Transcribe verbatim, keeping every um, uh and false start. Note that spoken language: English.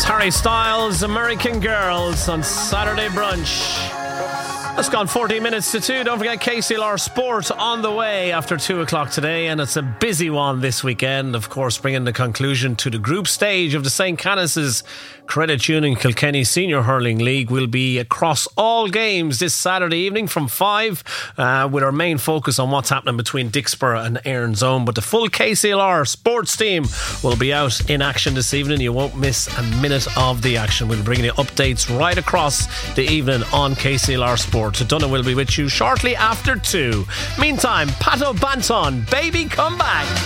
Harry Styles, American Girls on Saturday Brunch. It's gone fourteen minutes to two. Don't forget K C L R Sport on the way after two o'clock today, and it's a busy one this weekend, of course, bringing the conclusion to the group stage of the Saint Canice's Credit Union Kilkenny Senior Hurling League. Will be across all games this Saturday evening from five, uh, with our main focus on what's happening between Dicksboro and Erin's Own. But the full K C L R Sports team will be out in action this evening. You won't miss a minute of the action. We'll bring you updates right across the evening on K C L R Sport. Donna will be with you shortly after two. Meantime, Pato Banton, Baby Come Back.